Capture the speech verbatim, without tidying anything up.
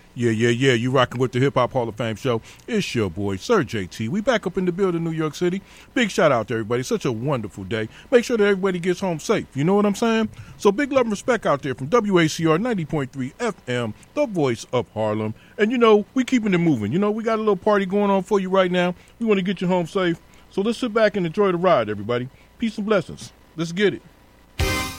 Yeah, yeah, yeah. You rocking with the Hip Hop Hall of Fame show. It's your boy, Sir J T. We back up in the building, New York City. Big shout out to everybody. Such a wonderful day. Make sure that everybody gets home safe. You know what I'm saying? So big love and respect out there from W A C R ninety point three F M, the voice of Harlem. And, you know, we keeping it moving. You know, we got a little party going on for you right now. We want to get you home safe. So let's sit back and enjoy the ride, everybody. Peace and blessings. Let's get it.